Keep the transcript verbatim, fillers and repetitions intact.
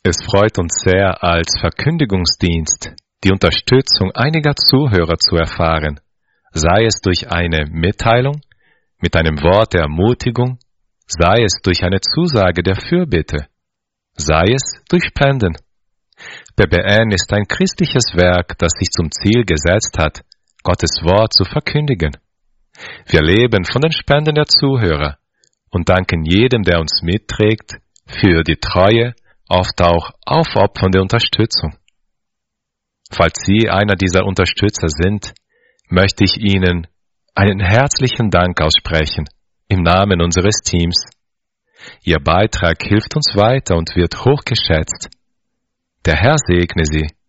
Es freut uns sehr, als Verkündigungsdienst die Unterstützung einiger Zuhörer zu erfahren, sei es durch eine Mitteilung, mit einem Wort der Ermutigung, sei es durch eine Zusage der Fürbitte, sei es durch Spenden. B B N ist ein christliches Werk, das sich zum Ziel gesetzt hat, Gottes Wort zu verkündigen. Wir leben von den Spenden der Zuhörer und danken jedem, der uns mitträgt, für die treue, oft auch aufopfernde Unterstützung. Falls Sie einer dieser Unterstützer sind, möchte ich Ihnen einen herzlichen Dank aussprechen, im Namen unseres Teams. Ihr Beitrag hilft uns weiter und wird hochgeschätzt. Der Herr segne Sie.